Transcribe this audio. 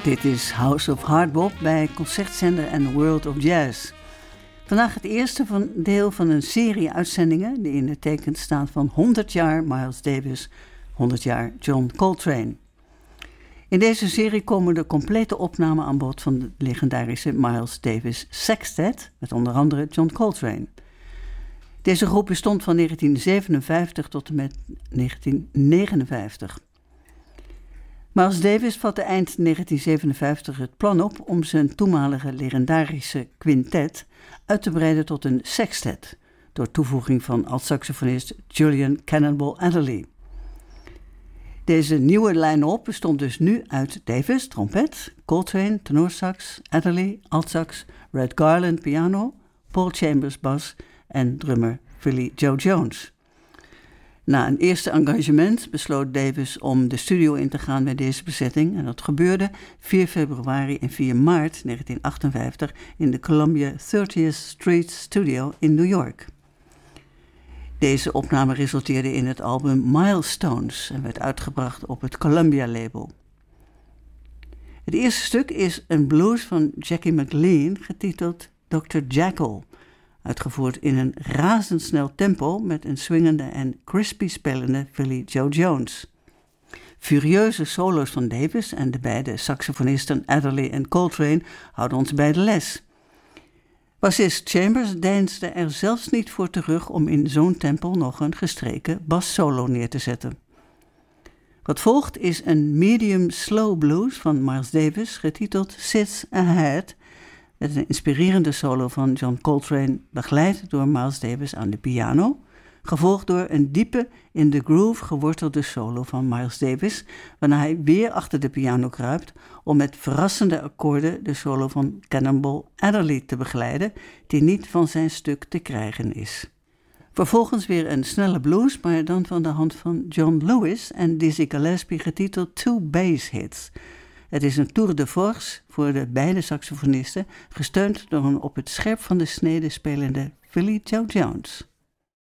Dit is House of Hardbop bij Concertzender en World of Jazz. Vandaag het eerste deel van een serie uitzendingen die in het teken staat van 100 jaar Miles Davis, 100 jaar John Coltrane. In deze serie komen de complete opnamen aan bod van de legendarische Miles Davis Sextet, met onder andere John Coltrane. Deze groep bestond van 1957 tot en met 1959. Miles Davis vatte eind 1957 het plan op om zijn toenmalige legendarische quintet uit te breiden tot een sextet, door toevoeging van alt-saxofonist Julian Cannonball Adderley. Deze nieuwe line-up bestond dus nu uit Davis, trompet, Coltrane, tenorsax, Adderley, altsax, Red Garland, piano, Paul Chambers, bas en drummer Philly Joe Jones. Na een eerste engagement besloot Davis om de studio in te gaan met deze bezetting en dat gebeurde 4 februari en 4 maart 1958 in de Columbia 30th Street Studio in New York. Deze opname resulteerde in het album Milestones en werd uitgebracht op het Columbia-label. Het eerste stuk is een blues van Jackie McLean getiteld Dr. Jekyll, uitgevoerd in een razendsnel tempo met een swingende en crispy spelende Philly Joe Jones. Furieuze solo's van Davis en de beide saxofonisten Adderley en Coltrane houden ons bij de les. Bassist Chambers deinsde er zelfs niet voor terug om in zo'n tempo nog een gestreken bassolo neer te zetten. Wat volgt is een medium slow blues van Miles Davis getiteld Sits Ahead, met een inspirerende solo van John Coltrane, begeleid door Miles Davis aan de piano, gevolgd door een diepe, in de groove gewortelde solo van Miles Davis, waarna hij weer achter de piano kruipt om met verrassende akkoorden de solo van Cannonball Adderley te begeleiden, die niet van zijn stuk te krijgen is. Vervolgens weer een snelle blues, maar dan van de hand van John Lewis en Dizzy Gillespie getiteld Two Bass Hits. Het is een tour de force voor de beide saxofonisten, gesteund door een op het scherp van de snede spelende Philly Joe Jones.